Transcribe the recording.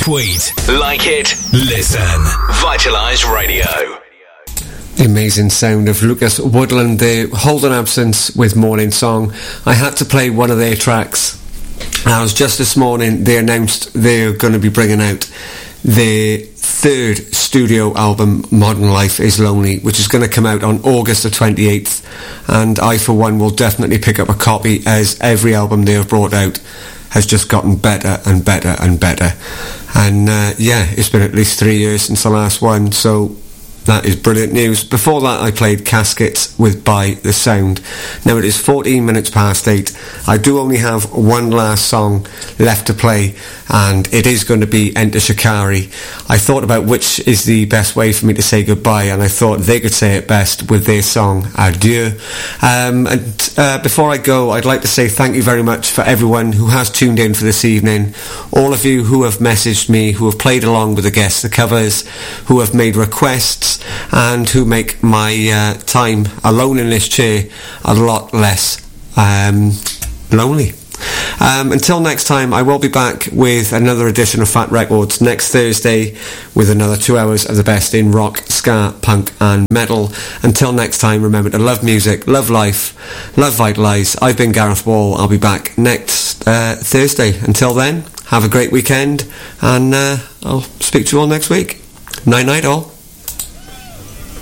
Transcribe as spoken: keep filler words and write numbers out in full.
Tweet, like it, listen. Vitalise Radio. The amazing sound of Lucas Woodland there, Holden Absence with Morning Song. I had to play one of their tracks. I was just this morning, they announced they're going to be bringing out their third studio album, Modern Life is Lonely, which is going to come out on August the twenty-eighth, and I for one will definitely pick up a copy, as every album they have brought out has just gotten better and better and better. And uh, yeah, it's been at least three years since the last one, so that is brilliant news. Before that, I played Caskets with By the Sound. Now it is fourteen minutes past eight. I do only have one last song left to play, and it is going to be Enter Shikari. I thought about which is the best way for me to say goodbye, and I thought they could say it best with their song Adieu. Um, and uh, before I go, I'd like to say thank you very much for everyone who has tuned in for this evening. All of you who have messaged me, who have played along with the guests, the covers, who have made requests, and who make my uh, time alone in this chair a lot less um, lonely. Um, until next time, I will be back with another edition of Fat Records next Thursday with another two hours of the best in rock, ska, punk and metal. Until next time, remember to love music, love life, love Vitalise. I've been Gareth Wall. I'll be back next uh, Thursday. Until then, have a great weekend, and uh, I'll speak to you all next week. Night night all.